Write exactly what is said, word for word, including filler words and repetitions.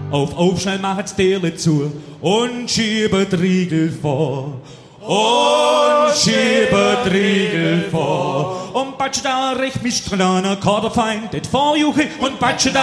Auf, auf, schnell machet's Türle zu und schiebet Riegel vor. Und schiebet Riegel vor. Und batscht da recht mich dran, Kaderfeind, det vorjuche und batscht da